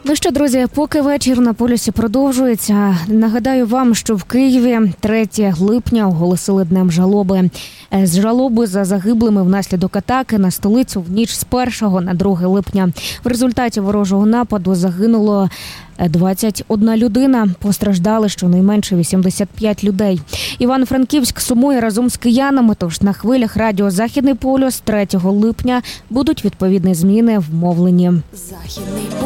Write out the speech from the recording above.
Ну що, друзі, поки вечір на полюсі продовжується, нагадаю вам, що в Києві 3 липня оголосили днем жалоби. З жалоби за загиблими внаслідок атаки на столицю в ніч з 1 на 2 липня. В результаті ворожого нападу загинуло 21 людина, постраждали щонайменше 85 людей. Івано-Франківськ сумує разом з киянами, тож на хвилях радіо «Західний полюс» 3 липня будуть відповідні зміни в мовленні. Західний